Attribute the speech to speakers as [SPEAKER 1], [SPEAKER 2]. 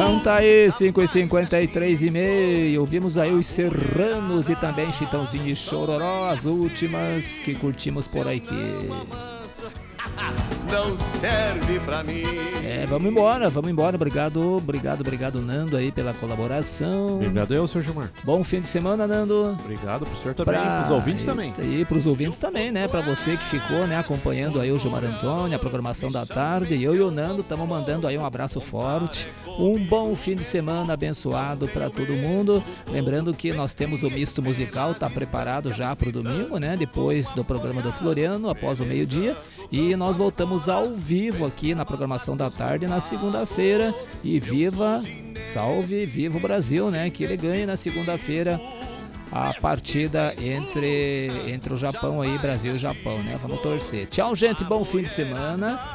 [SPEAKER 1] Então tá aí, 5h53 e meio. Ouvimos aí os Serranos e também Chitãozinho e Chororó, as últimas que curtimos por aqui.
[SPEAKER 2] Não serve pra mim.
[SPEAKER 1] Vamos embora. Obrigado, Nando, aí pela colaboração.
[SPEAKER 3] Obrigado eu, seu Gilmar.
[SPEAKER 1] Bom fim de semana, Nando.
[SPEAKER 3] Obrigado pro senhor também, pros ouvintes também.
[SPEAKER 1] E pros ouvintes também, né? Pra você que ficou, né, acompanhando aí o Gilmar Antônio, a programação da tarde. Eu e o Nando estamos mandando aí um abraço forte. Um bom fim de semana abençoado pra todo mundo. Lembrando que nós temos o misto musical, tá preparado já pro domingo, né? Depois do programa do Floriano, após o meio-dia. E nós voltamos ao vivo aqui na programação da tarde na segunda-feira. E viva o Brasil, né? Que ele ganhe na segunda-feira a partida entre o Japão aí, Brasil e Japão, né? Vamos torcer. Tchau, gente, bom fim de semana.